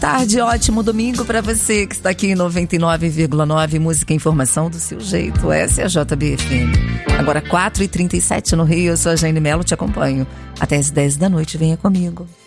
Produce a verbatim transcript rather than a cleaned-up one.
tarde, ótimo domingo pra você que está aqui em noventa e nove vírgula nove, música e informação do seu jeito. Essa é a J B F M. Agora quatro e trinta e sete no Rio, eu sou a Jane Mello, te acompanho. Até as dez da noite, venha comigo.